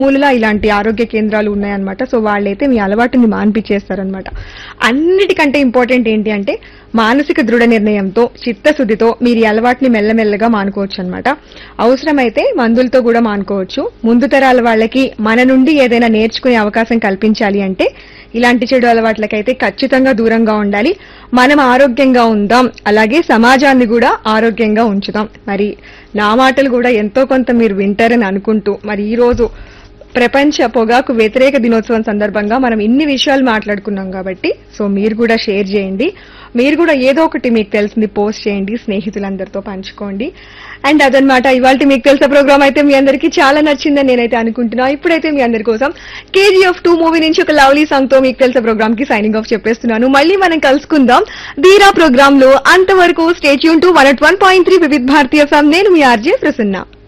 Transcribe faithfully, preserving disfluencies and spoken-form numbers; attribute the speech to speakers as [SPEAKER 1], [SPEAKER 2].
[SPEAKER 1] మూలలా ఇలాంటి ఆరోగ్య కేంద్రాలు ఉన్నాయన్నమాట. సో వాళ్ళైతే మీ అలవాటుని మాన్పించేస్తారనమాట. అన్నిటికంటే ఇంపార్టెంట్ ఏంటి అంటే మానసిక దృఢ నిర్ణయంతో చిత్తశుద్ధితో మీరు ఈ అలవాటుని మెల్లమెల్లగా మానుకోవచ్చు అనమాట. అవసరమైతే మందులతో కూడా మానుకోవచ్చు. ముందు తరాల వాళ్ళకి మన నుండి ఏదైనా నేర్చుకునే అవకాశం కల్పించాలి అంటే ఇలాంటి చెడు అలవాట్లకైతే ఖచ్చితంగా దూరంగా ఉండాలి. మనం ఆరోగ్యంగా ఉందాం, అలాగే సమాజాన్ని కూడా ఆరోగ్యంగా ఉంచుదాం. మరి నా మాటలు కూడా ఎంతో కొంత మీరు వింటారని అనుకుంటూ మరి ఈ రోజు ప్రపంచ పొగాకు వ్యతిరేక దినోత్సవం సందర్భంగా మనం ఇన్ని విషయాలు మాట్లాడుకున్నాం కాబట్టి సో మీరు కూడా షేర్ చేయండి. మీరు కూడా ఏదో ఒకటి మీకు తెలిసింది పోస్ట్ చేయండి, స్నేహితులందరితో పంచుకోండి. అండ్ అదనమాట ఇవాళ మీకు తెలిసిన ప్రోగ్రామ్ అయితే మీ అందరికీ చాలా నచ్చిందని నేనైతే అనుకుంటున్నా. ఇప్పుడైతే మీ అందరి కోసం కేజీఎఫ్ టూ మూవీ నుంచి ఒక లవ్లీ సాంగ్ తో మీకు తెలిసిన ప్రోగ్రామ్ కి సైనింగ్ ఆఫ్ చెప్పేస్తున్నాను. మళ్ళీ మనం కలుసుకుందాం ధీరా ప్రోగ్రామ్ లో. అంతవరకు stay tune to one at one point three Vividh Bharatiya FM. నేను మీ ఆర్జే ప్రసన్న.